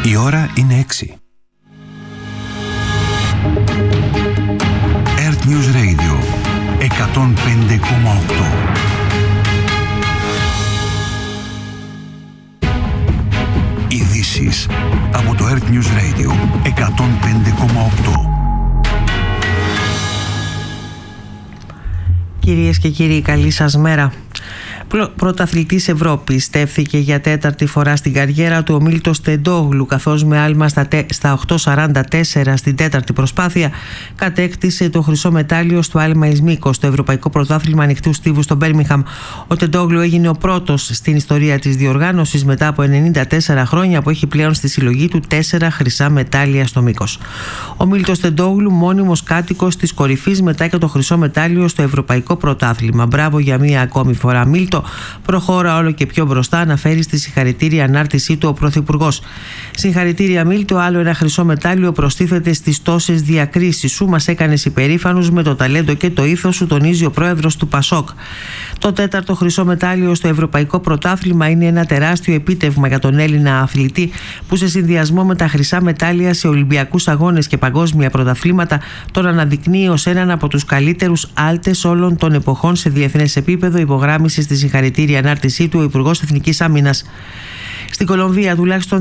Η ώρα είναι 6. Earth News Radio 105,8. Ειδήσεις από το Earth News Radio 105,8. Κυρίες και κύριοι, καλή σας μέρα. Πρωταθλητής Ευρώπης στέφθηκε για τέταρτη φορά στην καριέρα του ο Μίλτος Τεντόγλου, καθώς με άλμα στα 8.44 στην τέταρτη προσπάθεια κατέκτησε το χρυσό μετάλλιο στο άλμα εις μήκος στο Ευρωπαϊκό Πρωτάθλημα Ανοιχτού Στίβου στο Μπέρμιγχαμ. Ο Τεντόγλου έγινε ο πρώτος στην ιστορία της διοργάνωσης μετά από 94 χρόνια που έχει πλέον στη συλλογή του 4 χρυσά μετάλλια στο μήκος. Ο Μίλτος Τεντόγλου, μόνιμος κάτοικος της κορυφής μετά και το χρυσό μετάλλιο στο Ευρωπαϊκό Πρωτάθλημα. Μπράβο για μία ακόμη φορά, Μίλτο. Προχώρα όλο και πιο μπροστά, αναφέρει στη συγχαρητήρια ανάρτησή του ο Πρωθυπουργός. Συγχαρητήρια, Μίλτο. Άλλο ένα χρυσό μετάλλιο προστίθεται στις τόσες διακρίσεις σου. Μας έκανες υπερήφανους με το ταλέντο και το ήθος σου, τονίζει ο πρόεδρος του ΠΑΣΟΚ. Το τέταρτο χρυσό μετάλλιο στο Ευρωπαϊκό Πρωτάθλημα είναι ένα τεράστιο επίτευγμα για τον Έλληνα αθλητή, που σε συνδυασμό με τα χρυσά μετάλλια σε Ολυμπιακούς Αγώνες και παγκόσμια πρωταθλήματα τον αναδεικνύει ως έναν από τους καλύτερους άλτες όλων των εποχών σε διεθνές επίπεδο, υπογράμμισε στη συγχαρητήρια ανάρτησή του ο Υπουργός Εθνικής Άμυνας. Στην Κολομβία τουλάχιστον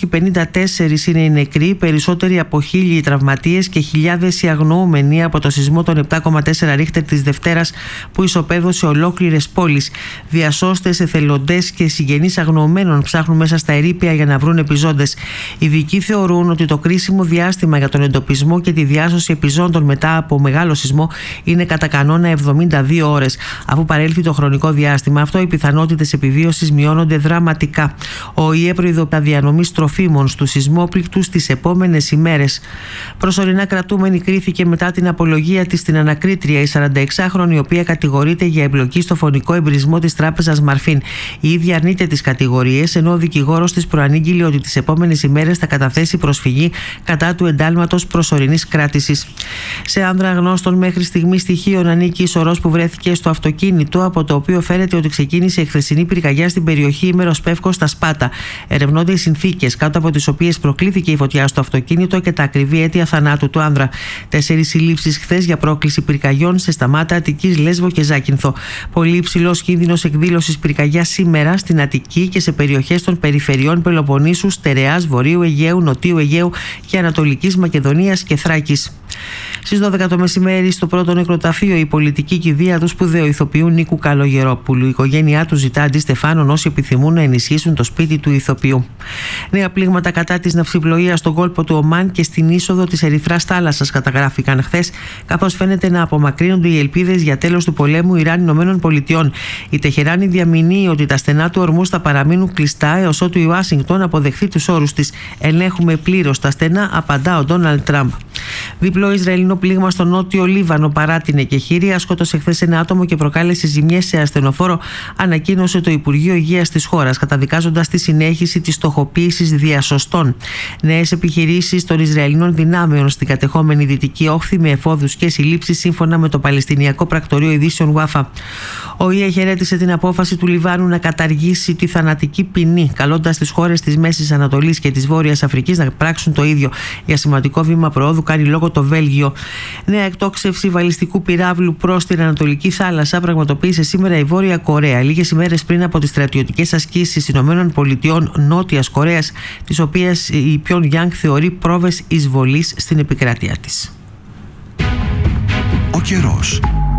254 είναι οι νεκροί, περισσότεροι από 1.000 οι τραυματίες και χιλιάδες οι αγνοούμενοι από το σεισμό των 7,4 ρίχτερ της Δευτέρας που ισοπαίδωσε ολόκληρες πόλεις. Διασώστες, εθελοντές και συγγενείς αγνοωμένων ψάχνουν μέσα στα ερείπια για να βρουν επιζώντες. Οι ειδικοί θεωρούν ότι το κρίσιμο διάστημα για τον εντοπισμό και τη διάσωση επιζώντων μετά από μεγάλο σεισμό είναι κατά κανόνα 72 ώρες. Αφού παρέλθει το χρονικό διάστημα αυτό, οι πιθανότητες επιβίωσης μειώνονται δραματικά. Ο ΟΗΕ προειδοποιεί διανομή τροφίμων στους σεισμόπληκτους τις επόμενες ημέρες. Προσωρινά κρατούμενη κρίθηκε μετά την απολογία της στην ανακρίτρια, η 46χρονη, η οποία κατηγορείται για εμπλοκή στο φωνικό εμπρισμό της τράπεζας Μαρφίν. Η ίδια αρνείται τις κατηγορίες, ενώ ο δικηγόρος της προανήγγειλε ότι τις επόμενες ημέρες θα καταθέσει προσφυγή κατά του εντάλματος προσωρινής κράτησης. Σε άνδρα γνώστων μέχρι στιγμή στοιχείων ανήκει η σωρός που βρέθηκε στο αυτοκίνητο, από το οποίο φαίνεται ότι ξεκίνησε η χθεσινή πυρκαγιά στην περιοχή Ημεροσπεύκος στα Σπάτα. Ερευνώνται οι συνθήκες κάτω από τις οποίες προκλήθηκε η φωτιά στο αυτοκίνητο και τα ακριβή αίτια θανάτου του άνδρα. 4 συλλήψεις χθες για πρόκληση πυρκαγιών σε Σταμάτα, Αττικής, Λέσβο και Ζάκυνθο. Πολύ υψηλός κίνδυνος εκδήλωσης πυρκαγιάς σήμερα στην Αττική και σε περιοχές των περιφερειών Πελοποννήσου, Στερεάς, Βορείου Αιγαίου, Νοτίου Αιγαίου και Ανατολικής Μακεδονίας και Θράκης. Στις 12 το μεσημέρι, στο πρώτο νεκροταφείο, η πολιτική κηδεία του σπουδαίου ηθοποιού Νίκου Καλογερόπουλου. Η οικογένειά του ζητά αντιστεφάνων όσοι επιθυμούν να ενισχύσουν το σπίτι του ηθοποιού. Νέα πλήγματα κατά της ναυσιπλοείας στον κόλπο του Ομάν και στην είσοδο της Ερυθράς Θάλασσας καταγράφηκαν χθες, καθώς φαίνεται να απομακρύνονται οι ελπίδες για τέλος του πολέμου Ιράν-ΗΠΑ. Η Τεχεράνη διαμηνύει ότι τα στενά του ορμούς θα παραμείνουν κλειστά έως ότου η Ουάσιγκτον αποδεχθεί τους όρους της. Ελέγχουμε πλήρως τα στενά, απαντά ο Ντόναλντ Τραμπ. Διπλό Ισραηλινό πλήγμα στο νότιο Λίβανο παράτεινε και χείρια, σκότωσε χθες ένα άτομο και προκάλεσε ζημιές σε ασθενοφόρο, ανακοίνωσε το Υπουργείο Υγείας της χώρας, καταδικάζοντας τη συνέχιση της στοχοποίησης διασωστών. Νέες επιχειρήσεις των Ισραηλινών δυνάμεων στην κατεχόμενη Δυτική Όχθη με εφόδους και συλλήψεις, σύμφωνα με το Παλαιστινιακό Πρακτορείο Ειδήσεων Ουάφα. Ο ΙΕ χαιρέτησε την απόφαση του Λιβάνου να καταργήσει τη θανατική ποινή, καλώντας τις χώρες της Μέσης Ανατολής και της Βόρειας Αφρικής να πράξουν το ίδιο. Για σημαντικό βήμα προόδου κάνει λόγο το Βέλγιο. Νέα εκτόξευση βαλιστικού πυράβλου προς την Ανατολική Θάλασσα πραγματοποίησε σήμερα η Βόρεια Κορέα, λίγες ημέρες πριν από τις στρατιωτικές ασκήσεις ΗΠΑ Νότιας Κορέας, τις οποίες η Πιονγκιάνγκ θεωρεί πρόβες εισβολής στην επικράτειά της. Ο καιρός.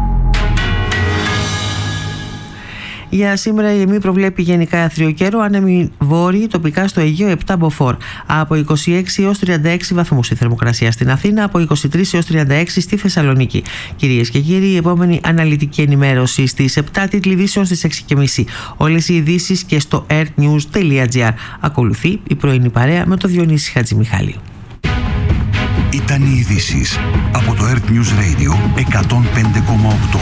Για σήμερα η ΕΜΗ προβλέπει γενικά άθριο καιρό, άνεμοι βόρειοι, τοπικά στο Αιγαίο 7 μποφόρ. Από 26 έως 36 βαθμούς η θερμοκρασία στην Αθήνα, από 23 έως 36 στη Θεσσαλονίκη. Κυρίες και κύριοι, η επόμενη αναλυτική ενημέρωση στις 7, τίτλοι ειδήσεων στις 6.30. Όλες οι ειδήσεις και στο earthnews.gr. Ακολουθεί η πρωινή παρέα με το Διονύση Χατζημιχάλη. Ήταν οι ειδήσεις από το Earth News Radio 105,8.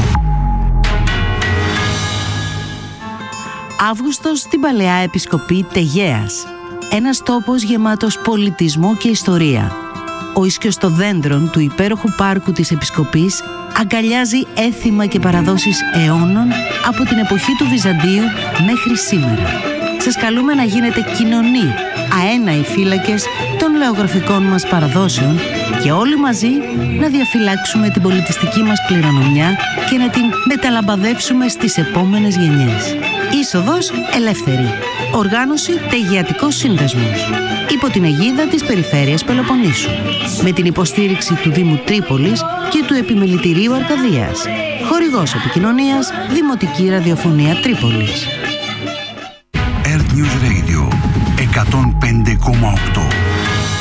Αύγουστος στην Παλαιά Επισκοπή Τεγέας. Ένας τόπος γεμάτος πολιτισμό και ιστορία. Ο ίσκιος των δέντρων του υπέροχου πάρκου της Επισκοπής αγκαλιάζει έθιμα και παραδόσεις αιώνων από την εποχή του Βυζαντίου μέχρι σήμερα. σας καλούμε να γίνετε κοινωνοί, αέναοι φύλακες των λεωγραφικών μας παραδόσεων και όλοι μαζί να διαφυλάξουμε την πολιτιστική μας κληρονομιά και να την μεταλαμπαδεύσουμε στις επόμενες γενιές. Είσοδος ελεύθερη. Οργάνωση Τεγεατικός Σύνδεσμος. Υπό την αιγίδα της Περιφέρειας Πελοποννήσου. Με την υποστήριξη του Δήμου Τρίπολης και του Επιμελητηρίου Αρκαδίας. Χορηγός επικοινωνίας Δημοτική Ραδιοφωνία Τρίπολης. Earth News Radio 105,8.